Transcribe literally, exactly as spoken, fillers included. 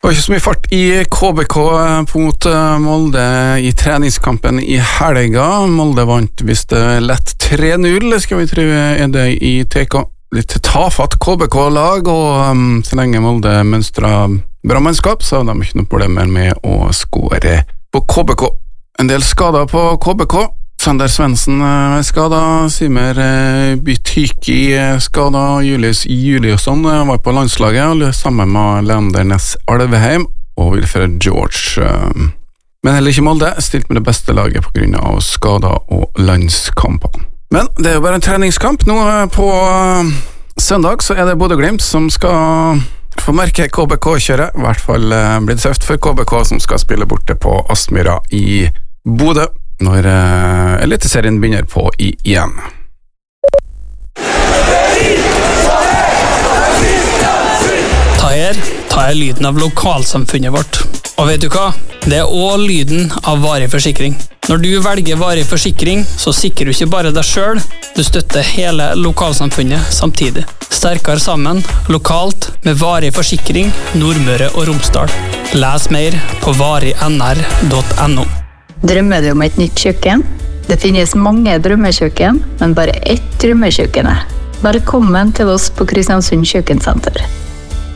Det var ikke så mye fart i K B K mot Molde i treningskampen i helga. Molde vant visst lett tre null, skal vi tro er det i T K. Litt tafatt K B K-lag, og um, så lenge Molde mønstret bra mannskap, så har de ikke noe problemer med å skåre på K B K. En del skader på K B K. Sander Svendsen er skadet, Simer Bytyki er skadet, Julius Juliusson var på landslaget, sammen med Leander Næss Alvheim og Wilfred George. Men heller ikke Molde, stilt med det beste laget på grunn av skader og landskamper. Men det er jo bare en treningskamp. Nå på søndag så er det Bodø/Glimt som skal få merke K B K-kjøret. I hvert fall blir det tøft for K B K som skal spille borte på Aspmyra i Bodø når uh, eliteserien begynner på i igjen. Ta her, ta her lyden av lokalsamfunnet vårt. Og vet du hva? Det er også lyden av varig forsikring. Når du velger varig forsikring, så sikrer du ikke bare deg selv, du støtter hele lokalsamfunnet samtidig. Sterkere sammen, lokalt, med varig forsikring, Nordmøre og Romsdal. Les mer på varig n r punktum no. Drømmer du om et nytt kjøkken? Det finnes mange drømmekjøkken, men bare ett drømmekjøkken er. Velkommen til oss på Kristiansund Kjøkkensenter.